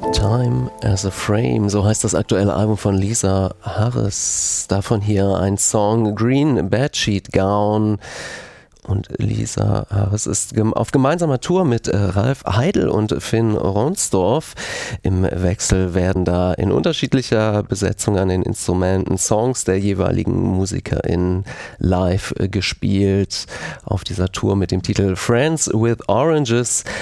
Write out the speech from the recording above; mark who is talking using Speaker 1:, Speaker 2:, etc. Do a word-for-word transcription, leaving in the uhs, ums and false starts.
Speaker 1: Time as a Frame, so heißt das aktuelle Album von Lisa Harris. Davon hier ein Song, Green Bedsheet Gown. Und Lisa Harris ist auf gemeinsamer Tour mit Ralf Heidel und Finn Ronsdorf. Im Wechsel werden da in unterschiedlicher Besetzung an den Instrumenten Songs der jeweiligen MusikerInnen live gespielt. Auf dieser Tour mit dem Titel Friends with Oranges.